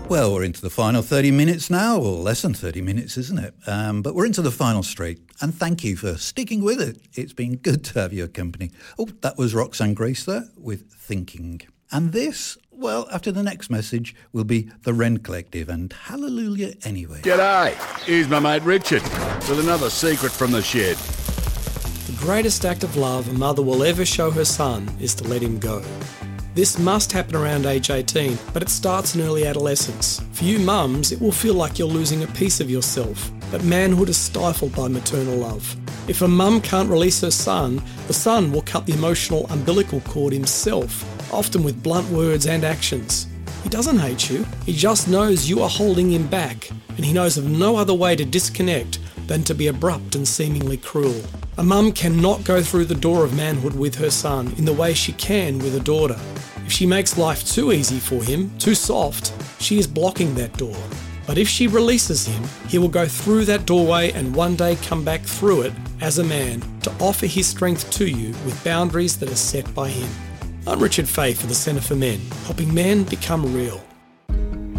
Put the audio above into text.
Well, we're into the final 30 minutes now, or less than 30 minutes, isn't it? But we're into the final straight, and thank you for sticking with it. It's been good to have your company. Oh, that was Roxanne Grace there with Thinking. And this, well, after the next message, will be the Wren Collective and Hallelujah Anyway. G'day, here's my mate Richard with another secret from the shed. The greatest act of love a mother will ever show her son is to let him go. This must happen around age 18, but it starts in early adolescence. For you mums, it will feel like you're losing a piece of yourself, but manhood is stifled by maternal love. If a mum can't release her son, the son will cut the emotional umbilical cord himself, often with blunt words and actions. He doesn't hate you, he just knows you are holding him back, and he knows of no other way to disconnect than to be abrupt and seemingly cruel. A mum cannot go through the door of manhood with her son in the way she can with a daughter. If she makes life too easy for him, too soft, she is blocking that door. But if she releases him, he will go through that doorway and one day come back through it as a man to offer his strength to you with boundaries that are set by him. I'm Richard Fay for the Centre for Men, helping men become real.